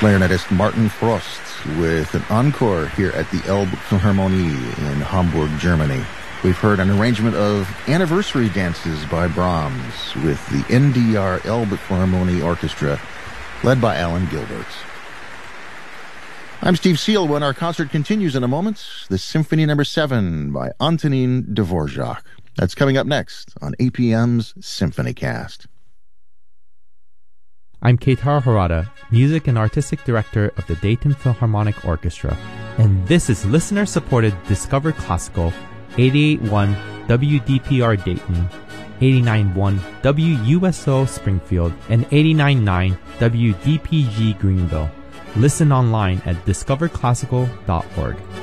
clarinetist Martin Frost with an encore here at the Elbphilharmonie in Hamburg, Germany. We've heard an arrangement of Anniversary Dances by Brahms with the NDR Elbphilharmonie Orchestra, led by Alan Gilbert. I'm Steve Seal. When our concert continues in a moment, the Symphony No. 7 by Antonin Dvorak. That's coming up next on APM's SymphonyCast. I'm Keitaro Harada, Music and Artistic Director of the Dayton Philharmonic Orchestra, and this is listener-supported Discover Classical, 88.1 WDPR Dayton, 89.1 WUSO Springfield, and 89.9 WDPG Greenville. Listen online at discoverclassical.org.